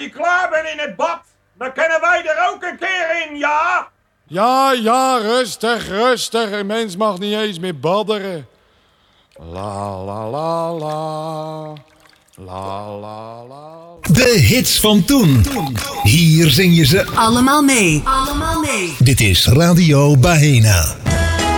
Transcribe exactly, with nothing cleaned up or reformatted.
je klaar bent in het bad, dan kunnen wij er ook een keer in, ja? Ja, ja, rustig, rustig. Een mens mag niet eens meer badderen. La, la, la, la. La, la, la. De hits van toen. Hier zing je ze allemaal mee. Allemaal mee. Dit is Radio Bahena.